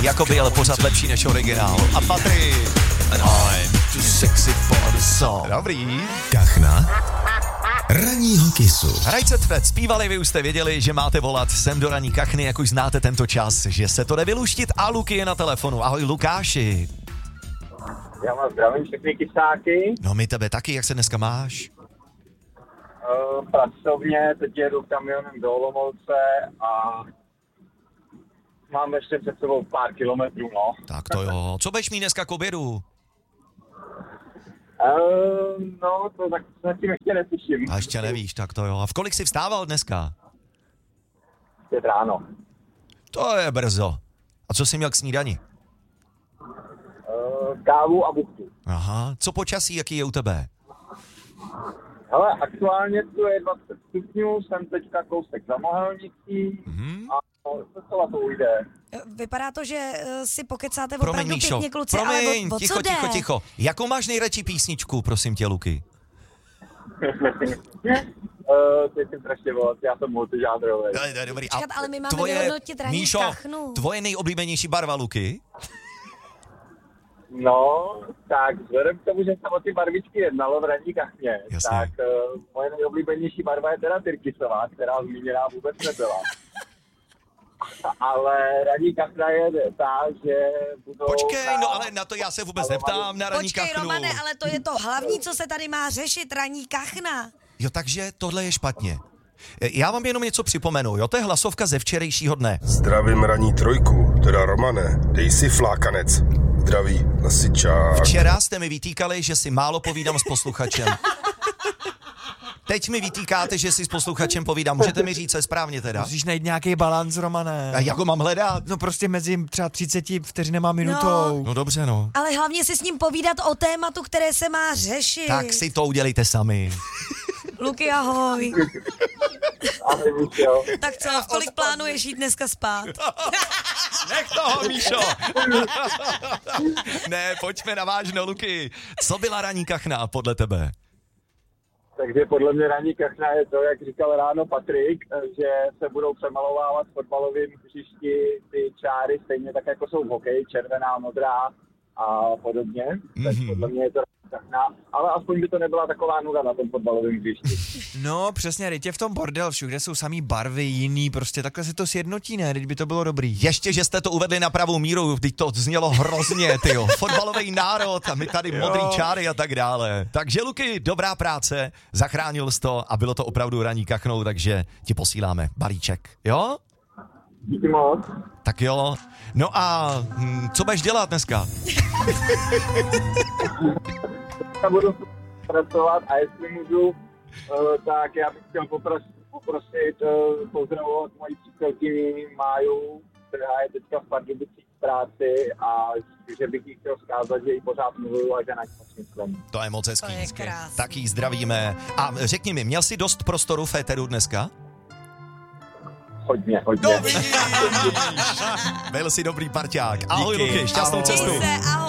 Jako by ale pořád lepší než originál. A Patrik. I'm too sexy for the song. Dobrý. Kachna ranního kisu. Rajce Tvet zpívali, vy už jste věděli, že máte volat sem do ranní kachny, jak už znáte tento čas, že se to jde vyluštit a Luky je na telefonu. Ahoj Lukáši. Já vás zdravím všechny kysáky. No my tebe taky, jak se dneska máš? Pracovně, teď jedu kamionem do Olomouce a mám ještě před sebou pár kilometrů, no. Tak to jo. Co budeš mít dneska k obědu? No, to tak zatím ještě netuším. A ještě nevíš, tak to jo. A v kolik jsi vstával dneska? 5 ráno. To je brzo. A co jsi měl k snídani? Kávu a buchtu. Aha. Co počasí, jaký je u tebe? Hele, aktuálně tu je 20 stupňů, jsem teďka kousek za Mohelnicí a docela to ujde. Vypadá to, že si pokecáte Promiň, opravdu Míšo. pěkně, kluci, Promiň, ale o co jde? ticho. Jakou máš nejradši písničku, prosím tě, Luky? Ty jsi strašně moc, já jsem multižánrový. Dobrý. Počkat, ale my máme vyhodnotit ranní Míšo, kachnu. tvoje nejoblíbenější barva, Luky? No, tak vzhledem k tomu, že se o ty barvičky jednalo v ranní kachně, Jasně. tak moje nejoblíbenější barva je teda tyrkysová, která zmíněná vůbec nebyla. Ale ranní kachna je ta, že budou... Počkej, no ale na to já se vůbec neptám, na ranní Počkej, kachnu. Romane, ale to je to hlavní, co se tady má řešit, ranní kachna. Jo, takže tohle je špatně. Já vám jenom něco připomenu, jo, to je hlasovka ze včerejšího dne. Zdravím ranní trojku, teda Romane, dej si flákanec. Zdraví, nasičák. Včera jste mi vytýkali, že si málo povídám s posluchačem. Teď mi vytýkáte, že si s posluchačem povídám. Můžete mi říct, co je správně teda? Musíš najít nějaký balans, Romane. A jak ho mám hledat? No prostě mezi třeba 30 vteřinama minutou. No dobře, no. Ale hlavně si s ním povídat o tématu, které se má řešit. Tak si to udělejte sami. Luky, ahoj. Ahoj, Míšo. Tak co, v kolik plánuješ jít dneska spát? Nech toho, Míšo. Ne, pojďme na vážno, Luky. Co byla ranní kachna podle tebe? Takže podle mě ranní kachna je to, jak říkal ráno Patrik, že se budou přemalovávat fotbalovým hřišti ty čáry, stejně tak, jako jsou v hokeji, červená, modrá a podobně. Tak podle mě je to ranní kachna, ale aspoň by to nebyla taková nuda na tom fotbalovém hřišti. No přesně, teď je v tom bordel, všude jsou samý barvy jiný, prostě takhle se to sjednotí, ne? Teď by to bylo dobrý. Ještě, že jste to uvedli na pravou míru, teď to znělo hrozně, tyjo. Fotbalový národ a my tady modrý čáry a tak dále. Takže Luky, dobrá práce, zachránil jsi to a bylo to opravdu ranní kachnou, takže ti posíláme balíček, jo? Díky moc. Tak jo. No a co budeš dělat dneska? Já budu pracovat a jestli můžu, tak já bych chtěl poprosit pozdravovat moji přítelkyni Máju, která je teďka v Pardubicích v práci a že bych jí chtěl vzkázat, že jí pořád miluju a že na ní moc myslím. To je moc hezký. To je krásný. Tak jí zdravíme. A řekni mi, měl jsi dost prostoru v éteru dneska? Hodně. Byl jsi dobrý parťák. Ahoj Díky. Luky, šťastnou Ahoj. cestu. Se, ahoj.